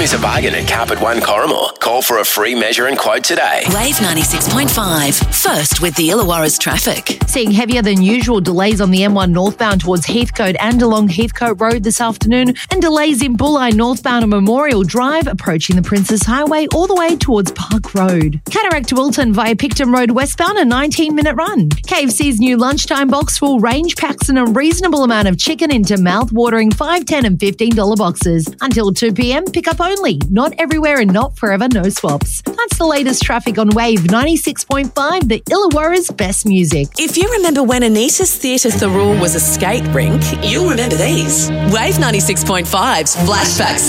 is a bargain at Carpet One Corrimor. Call for a free measure and quote today. Wave 96.5. First with the Illawarra's traffic. Seeing heavier than usual delays on the M1 northbound towards Heathcote and along Heathcote Road this afternoon, and delays in Bulli northbound on Memorial Drive, approaching the Princess Highway all the way towards Park Road. Cataract to Wilton via Picton Road westbound, a 19-minute run. KFC's new lunchtime box full range packs and a reasonable amount of chicken into mouth-watering $5, $10 and $15 boxes. Until 2 p.m, pick up only. Not everywhere and not forever, no swaps. That's the latest traffic on Wave 96.5, the Illawarra's best music. If you remember when Anita's Theatre Thirroul was a skate rink, you'll remember these. Wave 96.5's Flashback